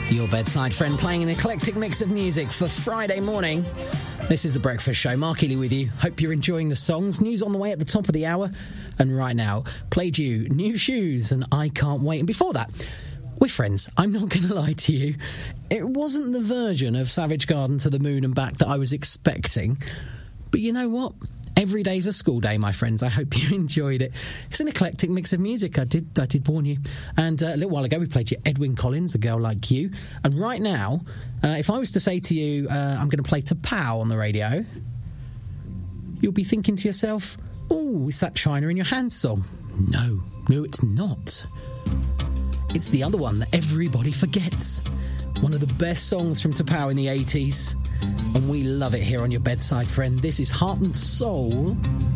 Your bedside friend playing an eclectic mix of music for Friday morning. This is The Breakfast Show. Mark Healy with you. Hope you're enjoying the songs. News on the way at the top of the hour. And right now, played you New Shoes and I Can't Wait. And before that, we're friends. I'm not going to lie to you. It wasn't the version of Savage Garden to the Moon and Back that I was expecting. But you know what? Every day's a school day, my friends. I hope you enjoyed it. It's an eclectic mix of music, I did warn you. And a little while ago, we played you Edwyn Collins, A Girl Like You. And right now, if I was to say to you, I'm going to play T'Pau on the radio, you'll be thinking to yourself, oh, it's that China in Your Hands song. No, it's not. It's the other one that everybody forgets. One of the best songs from T'Pau in the 80s. And we love it here on Your Bedside Friend. This is Heart and Soul